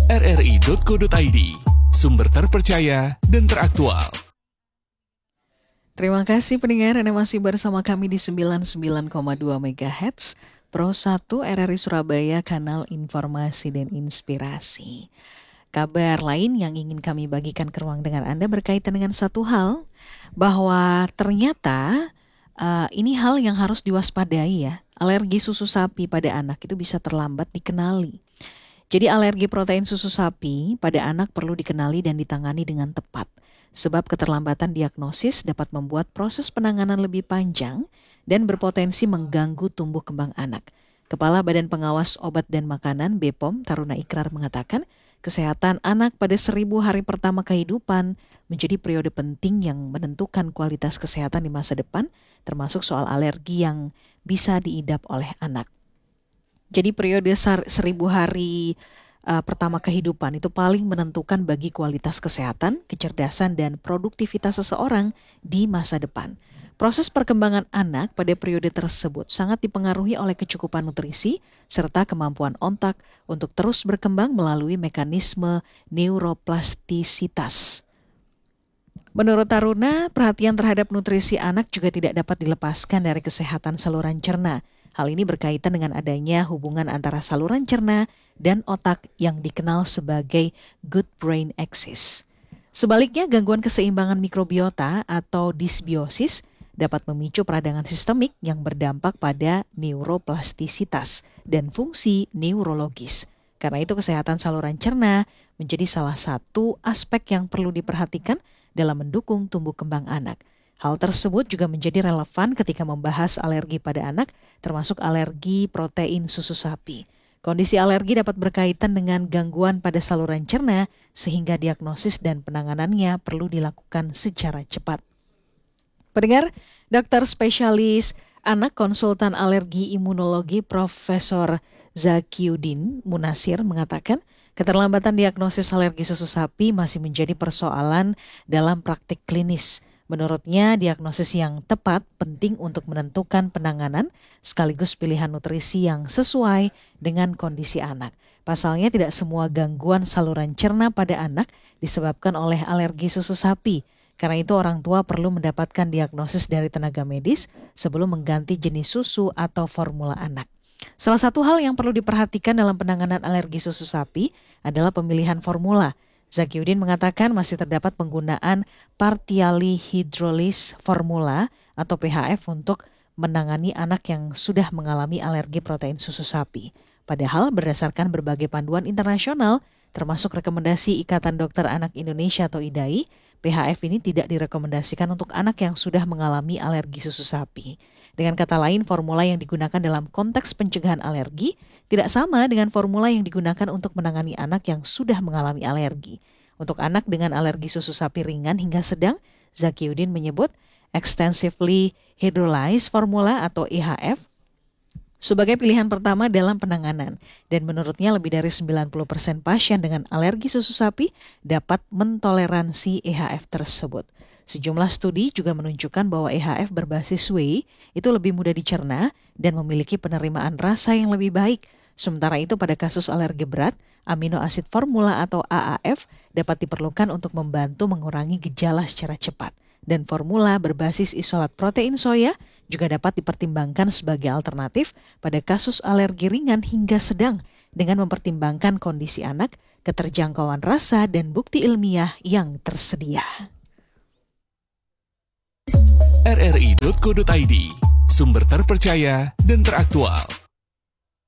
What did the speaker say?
rri.co.id, sumber terpercaya dan teraktual. Terima kasih pendengar Anda masih bersama kami di 99,2 MHz Pro 1 RRI Surabaya, kanal informasi dan inspirasi. Kabar lain yang ingin kami bagikan ke ruang dengar Anda berkaitan dengan satu hal, bahwa ternyata ini hal yang harus diwaspadai ya. Alergi susu sapi pada anak itu bisa terlambat dikenali. Jadi alergi protein susu sapi pada anak perlu dikenali dan ditangani dengan tepat. Sebab keterlambatan diagnosis dapat membuat proses penanganan lebih panjang dan berpotensi mengganggu tumbuh kembang anak. Kepala Badan Pengawas Obat dan Makanan BPOM Taruna Ikrar mengatakan, kesehatan anak pada 1000 hari pertama kehidupan menjadi periode penting yang menentukan kualitas kesehatan di masa depan, termasuk soal alergi yang bisa diidap oleh anak. Jadi periode 1000 hari pertama kehidupan itu paling menentukan bagi kualitas kesehatan, kecerdasan, dan produktivitas seseorang di masa depan. Proses perkembangan anak pada periode tersebut sangat dipengaruhi oleh kecukupan nutrisi serta kemampuan otak untuk terus berkembang melalui mekanisme neuroplastisitas. Menurut Taruna, perhatian terhadap nutrisi anak juga tidak dapat dilepaskan dari kesehatan saluran cerna. Hal ini berkaitan dengan adanya hubungan antara saluran cerna dan otak yang dikenal sebagai good brain axis. Sebaliknya, gangguan keseimbangan mikrobiota atau disbiosis dapat memicu peradangan sistemik yang berdampak pada neuroplastisitas dan fungsi neurologis. Karena itu, kesehatan saluran cerna menjadi salah satu aspek yang perlu diperhatikan dalam mendukung tumbuh kembang anak. Hal tersebut juga menjadi relevan ketika membahas alergi pada anak, termasuk alergi protein susu sapi. Kondisi alergi dapat berkaitan dengan gangguan pada saluran cerna, sehingga diagnosis dan penanganannya perlu dilakukan secara cepat. Pendengar, dokter spesialis anak konsultan alergi imunologi Profesor Zakiuddin Munasir mengatakan, keterlambatan diagnosis alergi susu sapi masih menjadi persoalan dalam praktik klinis. Menurutnya, diagnosis yang tepat penting untuk menentukan penanganan sekaligus pilihan nutrisi yang sesuai dengan kondisi anak. Pasalnya, tidak semua gangguan saluran cerna pada anak disebabkan oleh alergi susu sapi. Karena itu, orang tua perlu mendapatkan diagnosis dari tenaga medis sebelum mengganti jenis susu atau formula anak. Salah satu hal yang perlu diperhatikan dalam penanganan alergi susu sapi adalah pemilihan formula. Zakiuddin mengatakan masih terdapat penggunaan partially hydrolysed formula atau PHF untuk menangani anak yang sudah mengalami alergi protein susu sapi. Padahal berdasarkan berbagai panduan internasional, termasuk rekomendasi Ikatan Dokter Anak Indonesia atau IDAI, PHF ini tidak direkomendasikan untuk anak yang sudah mengalami alergi susu sapi. Dengan kata lain, formula yang digunakan dalam konteks pencegahan alergi tidak sama dengan formula yang digunakan untuk menangani anak yang sudah mengalami alergi. Untuk anak dengan alergi susu sapi ringan hingga sedang, Zakiuddin menyebut extensively hydrolyzed formula atau EHF sebagai pilihan pertama dalam penanganan. Dan menurutnya lebih dari 90% pasien dengan alergi susu sapi dapat mentoleransi EHF tersebut. Sejumlah studi juga menunjukkan bahwa EHF berbasis whey itu lebih mudah dicerna dan memiliki penerimaan rasa yang lebih baik. Sementara itu pada kasus alergi berat, amino asid formula atau AAF dapat diperlukan untuk membantu mengurangi gejala secara cepat. Dan formula berbasis isolat protein soya juga dapat dipertimbangkan sebagai alternatif pada kasus alergi ringan hingga sedang dengan mempertimbangkan kondisi anak, keterjangkauan rasa, dan bukti ilmiah yang tersedia. rri.co.id, sumber terpercaya dan teraktual.